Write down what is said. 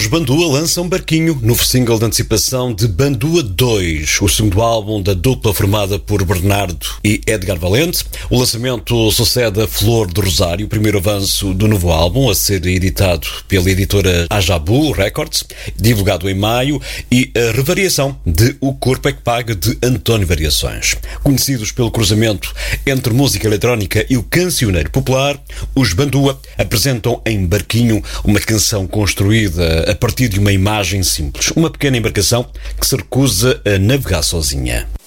Os Bandua lançam Barquinho, novo single de antecipação de Bandua 2, o segundo álbum da dupla formada por Bernardo e Edgar Valente. O lançamento sucede a Flor do Rosário, o primeiro avanço do novo álbum, a ser editado pela editora Ajabu Records, divulgado em maio, e a revariação de O Corpo é que Paga, de António Variações. Conhecidos pelo cruzamento entre música eletrónica e o cancioneiro popular, os Bandua apresentam em Barquinho uma canção construída a partir de uma imagem simples, uma pequena embarcação que se recusa a navegar sozinha.